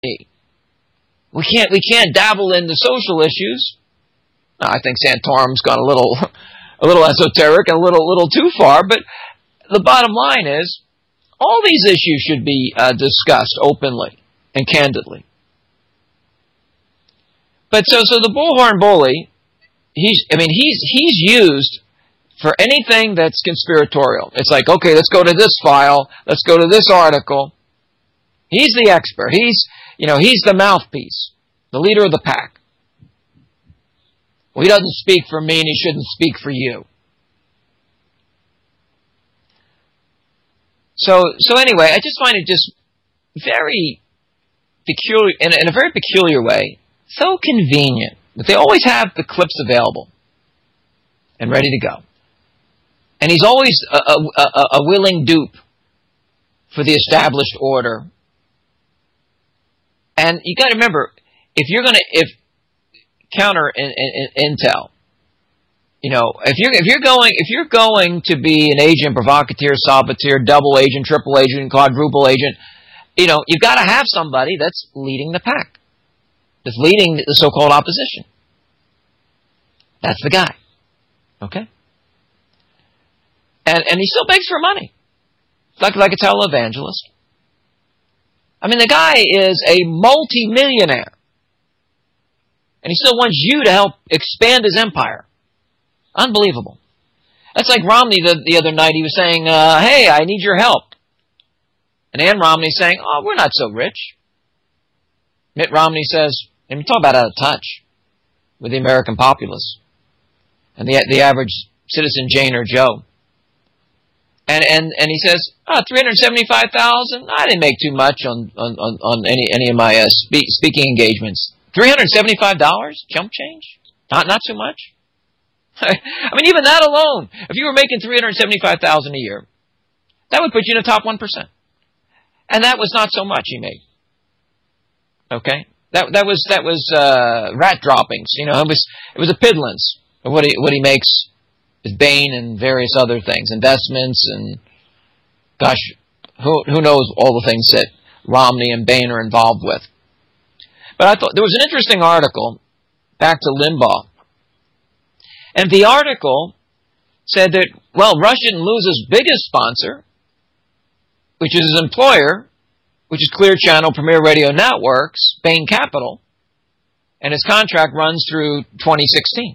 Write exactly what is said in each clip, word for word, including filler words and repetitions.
We can't, we can't dabble in the social issues. Now, I think Santorum's gone a little, a little esoteric and a little, little too far, but the bottom line is, all these issues should be uh, discussed openly and candidly. But so, so the bullhorn bully, he's, I mean, he's, he's used for anything that's conspiratorial. It's like, okay, let's go to this file, let's go to this article. He's the expert. He's, you know, he's the mouthpiece, the leader of the pack. Well, he doesn't speak for me and he shouldn't speak for you. So, so anyway, I just find it just very peculiar, in a, in a very peculiar way, so convenient that they always have the clips available and ready to go. And he's always a, a, a, a willing dupe for the established order. And you got to remember, if you're going to, if counter in, in, in intel, you know, if you're if you're going if you're going to be an agent, provocateur, saboteur, double agent, triple agent, quadruple agent, you know, you've got to have somebody that's leading the pack, that's leading the so-called opposition. That's the guy, okay? And and he still begs for money, like like a televangelist. I mean, the guy is a multi-millionaire, and he still wants you to help expand his empire. Unbelievable. That's like Romney the, the other night. He was saying, uh, hey, I need your help. And Ann Romney saying, oh, we're not so rich. Mitt Romney says, and we talk about out of touch with the American populace and the the average citizen, Jane or Joe. And and and he says, oh, three hundred seventy-five thousand dollars? I didn't make too much on, on, on, on any any of my uh, spe- speaking engagements. three hundred seventy-five dollars? Jump change? Not not too much? I mean, even that alone, if you were making three hundred seventy-five thousand dollars a year, that would put you in the top one percent. And that was not so much he made. Okay? That that was that was uh, rat droppings. You know, it was it was a piddlings of what he what he makes with Bain and various other things, investments and gosh, who who knows all the things that Romney and Bain are involved with. But I thought there was an interesting article back to Limbaugh. And the article said that, well, Rush didn't lose his biggest sponsor, which is his employer, which is Clear Channel Premier Radio Networks, Bain Capital, and his contract runs through twenty sixteen.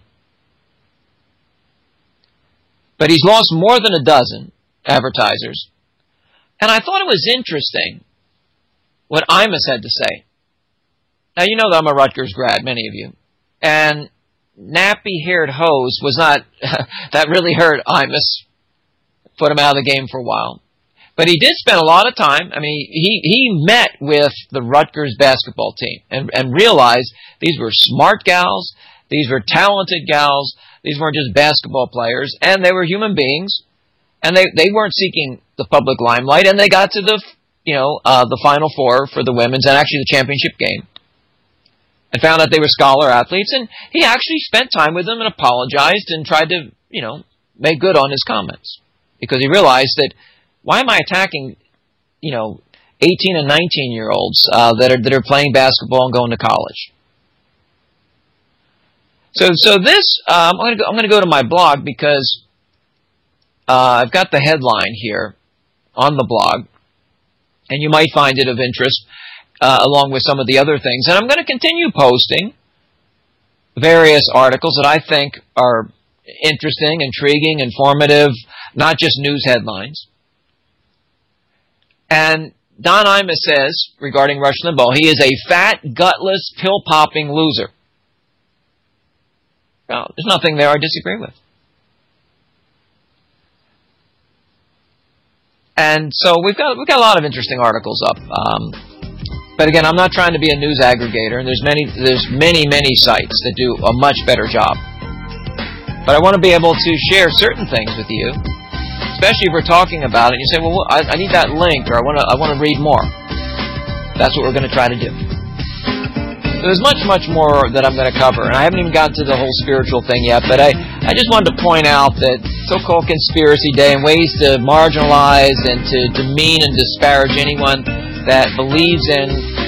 But he's lost more than a dozen advertisers. And I thought it was interesting what Imus had to say. Now, you know that I'm a Rutgers grad, many of you. And nappy-haired hose was not, that really hurt Imus. Put him out of the game for a while. But he did spend a lot of time, I mean, he, he met with the Rutgers basketball team and, and realized these were smart gals, these were talented gals, these weren't just basketball players, and they were human beings, and they, they weren't seeking the public limelight, and they got to the, you know, uh, the Final Four for the women's and actually the championship game. And found out they were scholar athletes, and he actually spent time with them and apologized and tried to, you know, make good on his comments. Because he realized that, why am I attacking, you know, eighteen and nineteen-year-olds uh, that are that are playing basketball and going to college? So, so this, um, I'm going to go, I'm going to go to my blog because uh, I've got the headline here on the blog, and you might find it of interest. Uh, along with some of the other things. And I'm going to continue posting various articles that I think are interesting, intriguing, informative, not just news headlines. And Don Imus says, regarding Rush Limbaugh, he is a fat, gutless, pill-popping loser. Well, there's nothing there I disagree with. And so we've got we've got a lot of interesting articles up. Um, But again, I'm not trying to be a news aggregator, and there's many, there's many, many sites that do a much better job. But I want to be able to share certain things with you, especially if we're talking about it. And you say, "Well, I, I need that link, or I want to, I want to read more." That's what we're going to try to do. So there's much, much more that I'm going to cover, and I haven't even gotten to the whole spiritual thing yet. But I, I just wanted to point out that so-called conspiracy day and ways to marginalize and to demean and disparage anyone that believes in